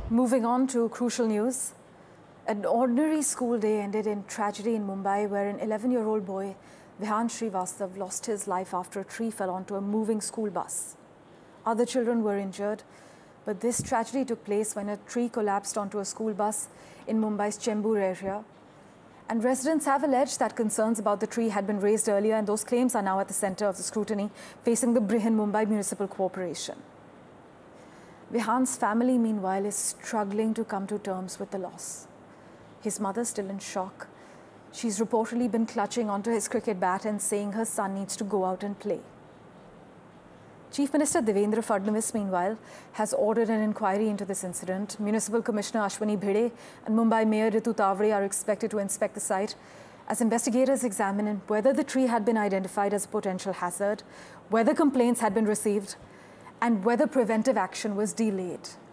Moving on to crucial news. An ordinary school day ended in tragedy in Mumbai, where an 11-year-old boy, Vihan Srivastav, lost his life after a tree fell onto a moving school bus. Other children were injured, but this tragedy took place when a tree collapsed onto a school bus in Mumbai's Chembur area. And residents have alleged that concerns about the tree had been raised earlier, and those claims are now at the center of the scrutiny facing the Brihan Mumbai Municipal Corporation. Vihan's family, meanwhile, is struggling to come to terms with the loss. His mother's still in shock. She's reportedly been clutching onto his cricket bat and saying her son needs to go out and play. Chief Minister Devendra Fadnavis, meanwhile, has ordered an inquiry into this incident. Municipal Commissioner Ashwini Bhide and Mumbai Mayor Ritu Tavre are expected to inspect the site as investigators examine whether the tree had been identified as a potential hazard, whether complaints had been received, and whether preventive action was delayed.